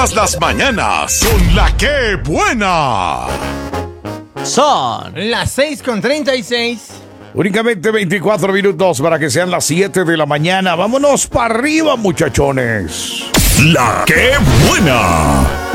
Las mañanas con La Que Buena. Son las 6:36. Únicamente 24 minutos para que sean las 7 de la mañana. Vámonos para arriba, muchachones. La Que Buena.